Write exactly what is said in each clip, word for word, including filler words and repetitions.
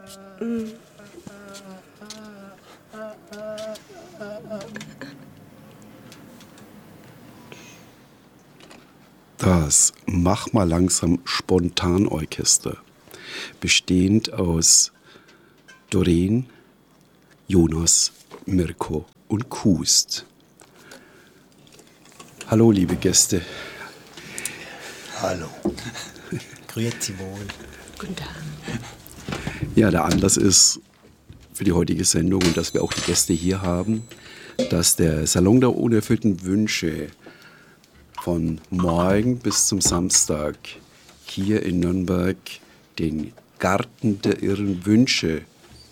Das Mach mal langsam Spontanorchester, bestehend aus Doreen, Jonas, Mirko und Kust. Hallo, liebe Gäste. Hallo. Grüezi wohl. Guten Tag. Ja, der Anlass ist für die heutige Sendung und dass wir auch die Gäste hier haben, dass der Salon der unerfüllten Wünsche von morgen bis zum Samstag hier in Nürnberg den Garten der irren Wünsche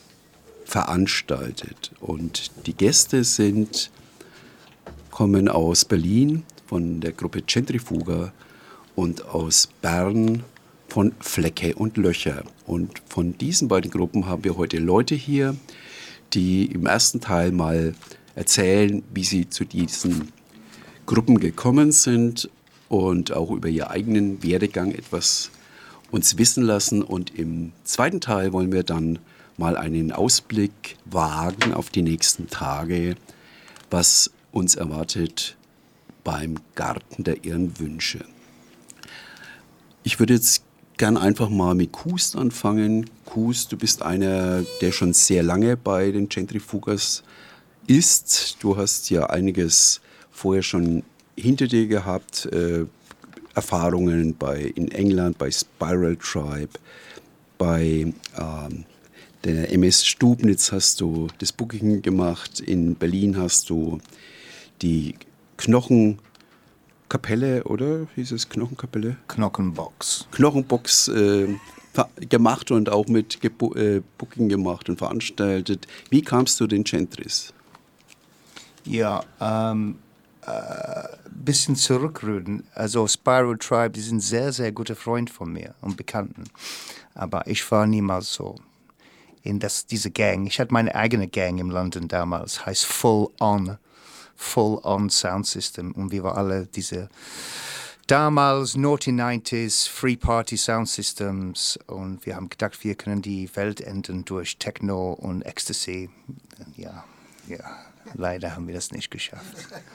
veranstaltet. Und die Gäste sind, kommen aus Berlin von der Gruppe Centrifuga und aus Bern von Flecke und Löcher. Und von diesen beiden Gruppen haben wir heute Leute hier, die im ersten Teil mal erzählen, wie sie zu diesen Gruppen gekommen sind und auch über ihren eigenen Werdegang etwas uns wissen lassen. Und im zweiten Teil wollen wir dann mal einen Ausblick wagen auf die nächsten Tage, was uns erwartet beim Garten der irren Wünsche. Ich würde jetzt gern einfach mal mit Kust anfangen. Kust, du bist einer, der schon sehr lange bei den Centrifugas ist. Du hast ja einiges vorher schon hinter dir gehabt, äh, Erfahrungen bei, in England bei Spiral Tribe, bei ähm, der M S Stubnitz hast du das Booking gemacht, in Berlin hast du die Knochenkapelle, oder hieß es Knochenkapelle? Knochenbox. Knochenbox äh, gemacht und auch mit Gebu- äh, Booking gemacht und veranstaltet. Wie kamst du den Centris? Ja, ähm, äh, bisschen zurückrühren. Also Spiral Tribe, die sind sehr, sehr gute Freunde von mir und Bekannten. Aber ich war niemals so in das, diese Gang. Ich hatte meine eigene Gang in London damals, heißt Full On. Full On Sound System. Und wir waren alle diese damals Naughty nineties Free Party Sound Systems. Und wir haben gedacht, wir können die Welt ändern durch Techno und Ecstasy. Ja, ja. Leider haben wir das nicht geschafft.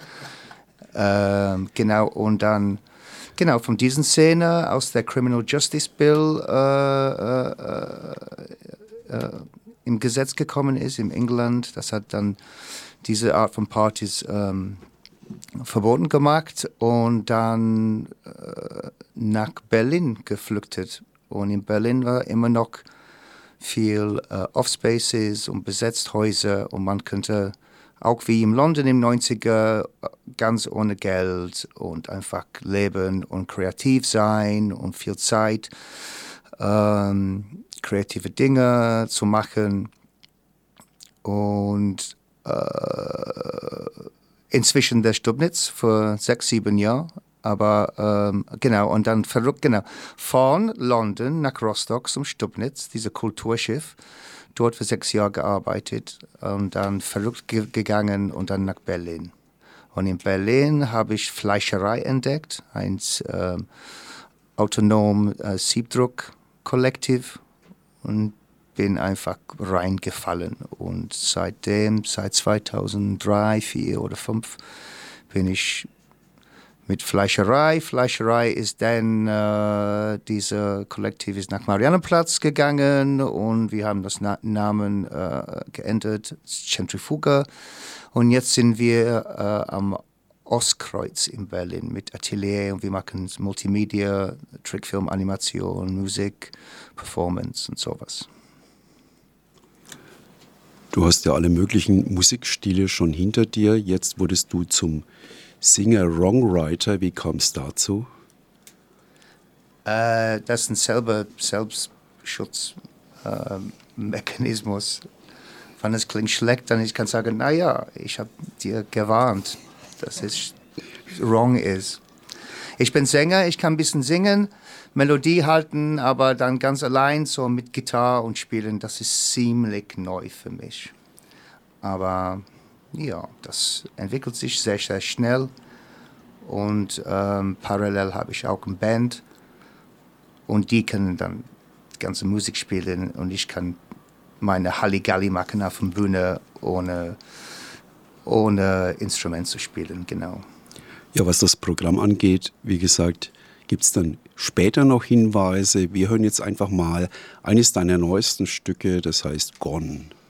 ähm, genau, und dann, genau, von diesen Szene aus der Criminal Justice Bill äh, äh, äh, im Gesetz gekommen ist, in England. Das hat dann diese Art von Partys ähm, verboten gemacht und dann äh, nach Berlin geflüchtet. Und in Berlin war immer noch viel äh, Offspaces und besetzt Häuser und man könnte auch wie in London im neunziger ganz ohne Geld und einfach leben und kreativ sein und viel Zeit, ähm, kreative Dinge zu machen. Und äh, inzwischen der Stubnitz für sechs, sieben Jahre. Aber ähm, genau, und dann verrückt, genau, von London nach Rostock zum Stubnitz, dieses Kulturschiff. Dort für sechs Jahre gearbeitet und dann verrückt ge- gegangen und dann nach Berlin. Und in Berlin habe ich Fleischerei entdeckt, ein äh, autonom äh, Siebdruck-Kollektiv und bin einfach reingefallen. Und seitdem, seit zweitausenddrei, zweitausendvier oder zweitausendfünf, bin ich mit Fleischerei. Fleischerei ist dann, äh, dieser Kollektiv ist nach Mariannenplatz gegangen und wir haben das Na- Namen äh, geändert, Centrifuga. Und jetzt sind wir äh, am Ostkreuz in Berlin mit Atelier und wir machen Multimedia, Trickfilm, Animation, Musik, Performance und sowas. Du hast ja alle möglichen Musikstile schon hinter dir. Jetzt wurdest du zum Singer-Songwriter. Wie kam es dazu? Äh, das ist ein selber Selbstschutzmechanismus. Äh, Wenn es klingt schlecht, dann ich kann sagen, naja, ich habe dir gewarnt, dass es wrong ist. Ich bin Sänger, ich kann ein bisschen singen, Melodie halten, aber dann ganz allein so mit Gitarre und Spielen, das ist ziemlich neu für mich. Aber ja, das entwickelt sich sehr, sehr schnell und ähm, parallel habe ich auch eine Band und die können dann die ganze Musik spielen und ich kann meine Halligalli machen auf der Bühne, ohne, ohne Instrument zu spielen, genau. Ja, was das Programm angeht, wie gesagt, gibt es dann später noch Hinweise. Wir hören jetzt einfach mal eines deiner neuesten Stücke, das heißt Gone.